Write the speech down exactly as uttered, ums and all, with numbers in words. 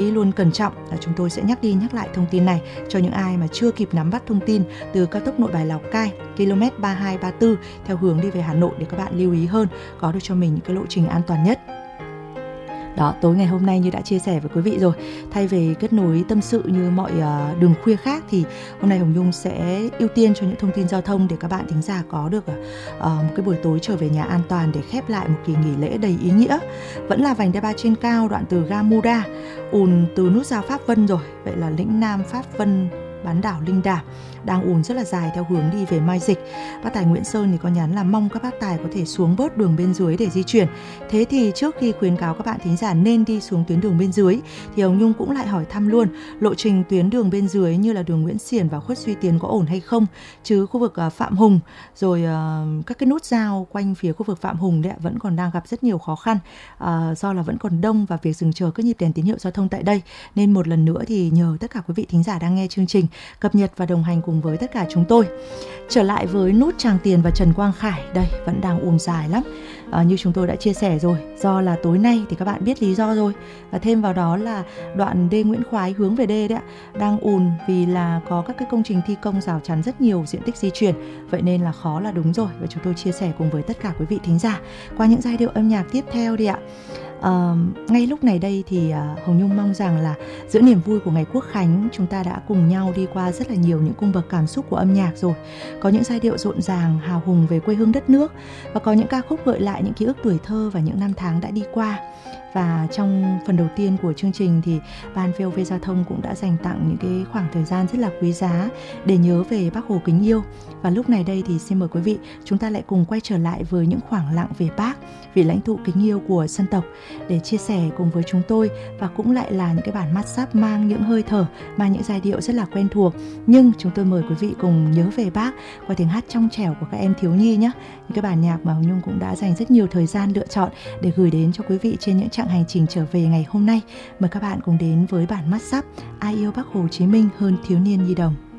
hãy luôn cẩn trọng. Là chúng tôi sẽ nhắc đi nhắc lại thông tin này cho những ai mà chưa kịp nắm bắt thông tin từ cao tốc Nội Bài Lào Cai km ba hai ba tư theo hướng đi về Hà Nội, để các bạn lưu ý hơn, có được cho mình những cái lộ trình an toàn nhất. Đó, tối ngày hôm nay như đã chia sẻ với quý vị rồi, thay vì kết nối tâm sự như mọi uh, đường khuya khác thì hôm nay Hồng Nhung sẽ ưu tiên cho những thông tin giao thông để các bạn thính giả có được uh, một cái buổi tối trở về nhà an toàn để khép lại một kỳ nghỉ lễ đầy ý nghĩa. Vẫn là vành đai ba trên cao đoạn từ ga Muda, ùn từ nút giao Pháp Vân rồi, vậy là lĩnh Nam Pháp Vân bán đảo Linh Đàm đang ùn rất là dài theo hướng đi về Mai Dịch. Bác Tài Nguyễn Sơn thì có nhắn là mong các bác tài có thể xuống bớt đường bên dưới để di chuyển. Thế thì trước khi khuyến cáo các bạn thính giả nên đi xuống tuyến đường bên dưới thì Hồng Nhung cũng lại hỏi thăm luôn lộ trình tuyến đường bên dưới như là đường Nguyễn Xiển và Khuất Duy Tiến có ổn hay không, chứ khu vực uh, Phạm Hùng rồi uh, các cái nút giao quanh phía khu vực Phạm Hùng đấy vẫn còn đang gặp rất nhiều khó khăn uh, do là vẫn còn đông và việc dừng chờ các nhịp đèn tín hiệu giao thông tại đây. Nên một lần nữa thì nhờ tất cả quý vị thính giả đang nghe chương trình cập nhật và đồng hành cùng với tất cả chúng tôi. Trở lại với nút Tràng Tiền và Trần Quang Khải, đây vẫn đang ùn dài lắm. À, như chúng tôi đã chia sẻ rồi, do là tối nay thì các bạn biết lý do rồi. Và thêm vào đó là đoạn D Nguyễn Khoái hướng về D đấy ạ, đang ùn vì là có các cái công trình thi công rào chắn rất nhiều diện tích di chuyển. Vậy nên là khó là đúng rồi, và chúng tôi chia sẻ cùng với tất cả quý vị thính giả qua những giai điệu âm nhạc tiếp theo đi ạ. Uh, ngay lúc này đây thì uh, Hồng Nhung mong rằng là giữa niềm vui của ngày Quốc Khánh, chúng ta đã cùng nhau đi qua rất là nhiều những cung bậc cảm xúc của âm nhạc rồi. Có những giai điệu rộn ràng hào hùng về quê hương đất nước, và có những ca khúc gợi lại những ký ức tuổi thơ và những năm tháng đã đi qua. Và trong phần đầu tiên của chương trình thì Ban vê o vê Giao thông cũng đã dành tặng những cái khoảng thời gian rất là quý giá để nhớ về Bác Hồ kính yêu. Và lúc này đây thì xin mời quý vị, chúng ta lại cùng quay trở lại với những khoảng lặng về Bác, vị lãnh tụ kính yêu của dân tộc, để chia sẻ cùng với chúng tôi. Và cũng lại là những cái bản mắt sắp mang những hơi thở, mang những giai điệu rất là quen thuộc. Nhưng chúng tôi mời quý vị cùng nhớ về Bác qua tiếng hát trong trẻo của các em thiếu nhi nhé. Những cái bản nhạc mà Hồng Nhung cũng đã dành rất nhiều thời gian lựa chọn để gửi đến cho quý vị trên những chặng hành trình trở về ngày hôm nay. Mời các bạn cùng đến với bản mắt sắp Ai yêu Bác Hồ Chí Minh hơn thiếu niên nhi đồng.